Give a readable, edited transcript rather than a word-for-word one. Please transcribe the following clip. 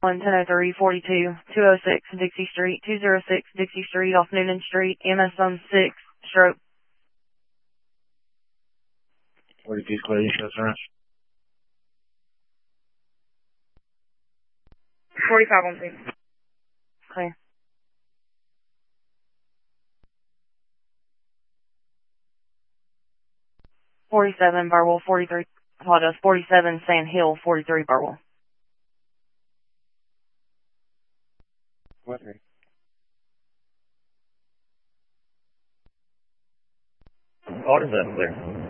1003, 42, 206 Dixie Street, 206 Dixie Street off Noonan Street, MS on 6, stroke. 42 clear, insurance ranch. 45 on 6. Clear. 47 Burwell, 43, apologize, 47 Sand Hill, 43 Burwell. What? What is that there?